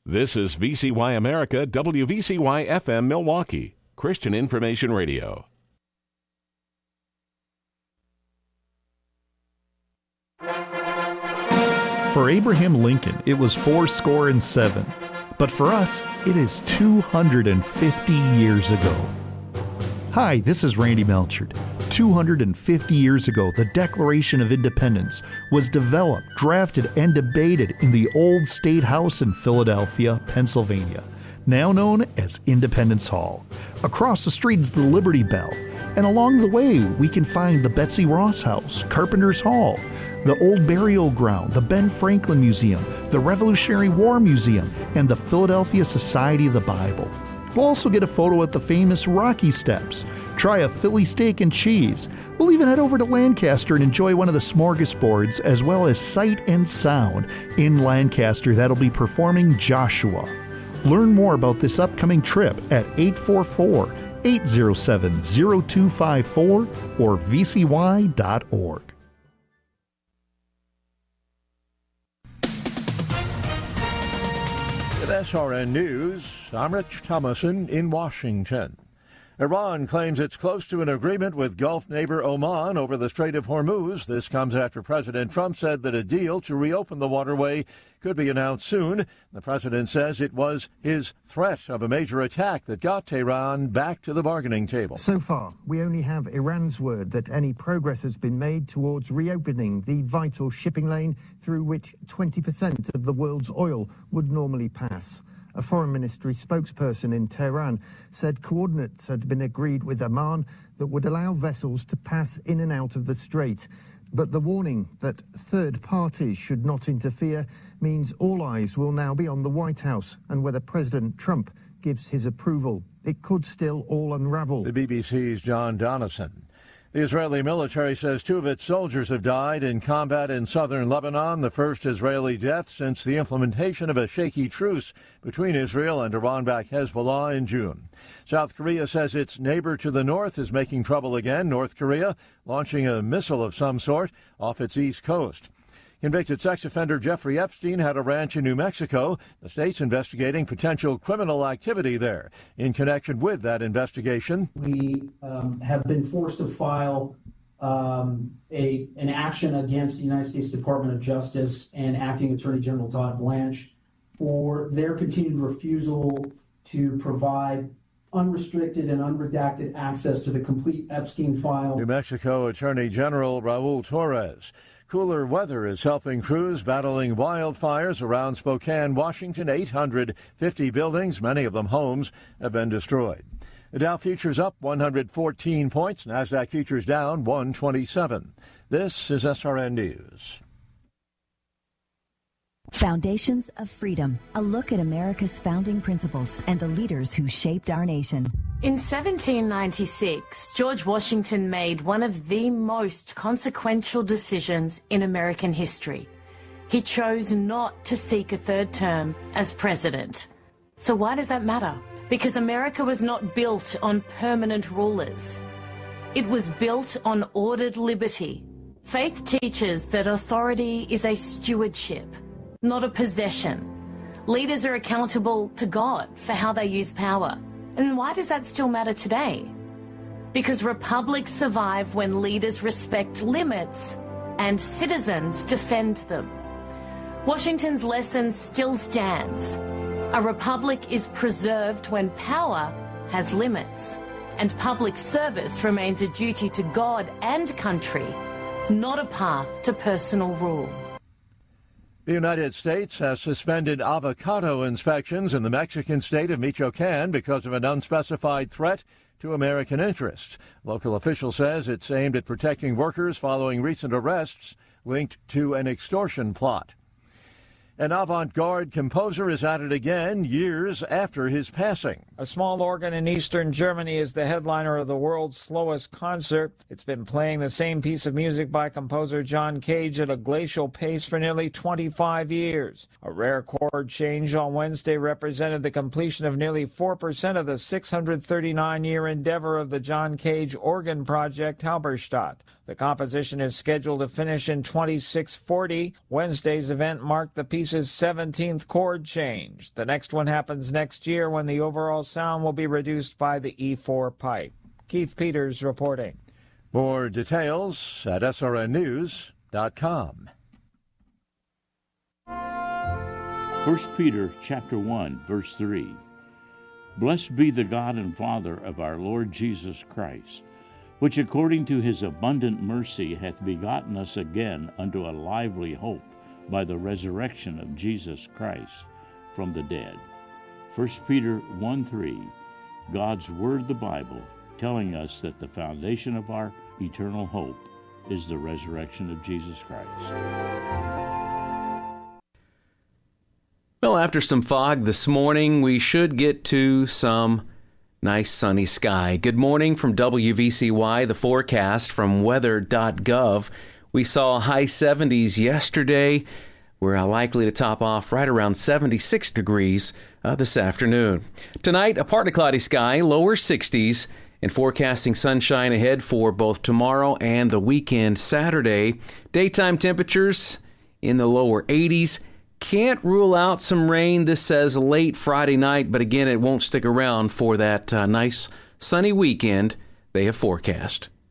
This is VCY America, WVCY FM Milwaukee, Christian Information Radio. For Abraham Lincoln, it was fourscore and 7. But for us, it is 250 years ago. Hi, this is Randy Melchert. 250 years ago, the Declaration of Independence was developed, drafted, and debated in the old State House in Philadelphia, Pennsylvania, now known as Independence Hall. Across the street is the Liberty Bell, and along the way we can find the Betsy Ross House, Carpenter's Hall, the Old Burial Ground, the Ben Franklin Museum, the Revolutionary War Museum, and the Philadelphia Society of the Bible. We'll also get a photo at the famous Rocky Steps, try a Philly steak and cheese. We'll even head over to Lancaster and enjoy one of the smorgasbords, as well as Sight and Sound in Lancaster that'll be performing Joshua. Learn more about this upcoming trip at 844-807-0254 or vcy.org. With SRN News, I'm Rich Thomason in Washington. Iran claims it's close to an agreement with Gulf neighbor Oman over the Strait of Hormuz. This comes after President Trump said that a deal to reopen the waterway could be announced soon. The president says it was his threat of a major attack that got Tehran back to the bargaining table. So far, we only have Iran's word that any progress has been made towards reopening the vital shipping lane through which 20% of the world's oil would normally pass. A foreign ministry spokesperson in Tehran said coordinates had been agreed with Oman that would allow vessels to pass in and out of the strait. But the warning that third parties should not interfere means all eyes will now be on the White House and whether President Trump gives his approval. It could still all unravel. The BBC's John Donison. The Israeli military says 2 of its soldiers have died in combat in southern Lebanon, the first Israeli death since the implementation of a shaky truce between Israel and Iran-backed Hezbollah in June. South Korea says its neighbor to the north is making trouble again, North Korea launching a missile of some sort off its east coast. Convicted sex offender Jeffrey Epstein had a ranch in New Mexico. The state's investigating potential criminal activity there. In connection with that investigation, we have been forced to file an action against the United States Department of Justice and Acting Attorney General Todd Blanche for their continued refusal to provide unrestricted and unredacted access to the complete Epstein file. New Mexico Attorney General Raul Torres. Cooler weather is helping crews battling wildfires around Spokane, Washington. 850 buildings, many of them homes, have been destroyed. The Dow futures up 114 points. NASDAQ futures down 127. This is SRN News. Foundations of Freedom, a look at America's founding principles and the leaders who shaped our nation. In 1796, George Washington made one of the most consequential decisions in American history. He chose not to seek a third term as president. So why does that matter? Because America was not built on permanent rulers. It was built on ordered liberty. Faith teaches that authority is a stewardship, not a possession. Leaders are accountable to God for how they use power. And why does that still matter today? Because republics survive when leaders respect limits and citizens defend them. Washington's lesson still stands. A republic is preserved when power has limits, and public service remains a duty to God and country, not a path to personal rule. The United States has suspended avocado inspections in the Mexican state of Michoacan because of an unspecified threat to American interests. Local official says it's aimed at protecting workers following recent arrests linked to an extortion plot. An avant-garde composer is at it again years after his passing. A small organ in eastern Germany is the headliner of the world's slowest concert. It's been playing the same piece of music by composer John Cage at a glacial pace for nearly 25 years. A rare chord change on Wednesday represented the completion of nearly 4% of the 639-year endeavor of the John Cage organ project Halberstadt. The composition is scheduled to finish in 2640. Wednesday's event marked the piece produces 17th chord change. The next one happens next year when the overall sound will be reduced by the E4 pipe. Keith Peters reporting. More details at srnnews.com. 1 Peter chapter 1, verse 3. Blessed be the God and Father of our Lord Jesus Christ, which according to his abundant mercy hath begotten us again unto a lively hope by the resurrection of Jesus Christ from the dead. 1 Peter 1:3, God's Word, the Bible, telling us that the foundation of our eternal hope is the resurrection of Jesus Christ. Well, after some fog this morning, we should get to some nice sunny sky. Good morning from WVCY, the forecast from weather.gov. We saw high 70s yesterday. We're likely to top off right around 76 degrees this afternoon. Tonight, a partly cloudy sky, lower 60s, and forecasting sunshine ahead for both tomorrow and the weekend Saturday. Daytime temperatures in the lower 80s. Can't rule out some rain, this says late Friday night, but again, it won't stick around for that nice sunny weekend they have forecast.